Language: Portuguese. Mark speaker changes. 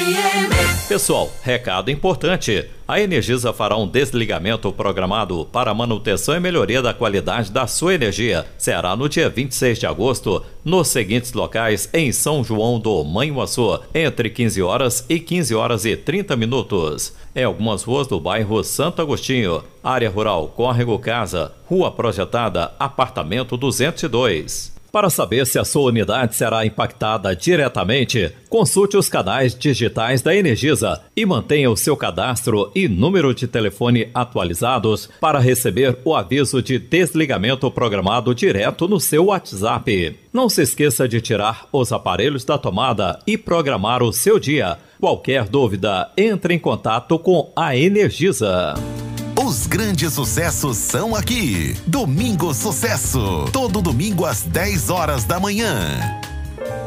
Speaker 1: Pessoal, recado importante. A Energisa fará um desligamento programado para manutenção e melhoria da qualidade da sua energia. Será no dia 26 de agosto, nos seguintes locais em São João do Manhuaçu, entre 15 horas e 15 horas e 30 minutos. Em algumas ruas do bairro Santo Agostinho, área rural Córrego Casa, Rua Projetada, apartamento 202. Para saber se a sua unidade será impactada diretamente, consulte os canais digitais da Energisa e mantenha o seu cadastro e número de telefone atualizados para receber o aviso de desligamento programado direto no seu WhatsApp. Não se esqueça de tirar os aparelhos da tomada e programar o seu dia. Qualquer dúvida, entre em contato com a Energisa.
Speaker 2: Os grandes sucessos são aqui. Domingo Sucesso. Todo domingo às 10 horas da manhã.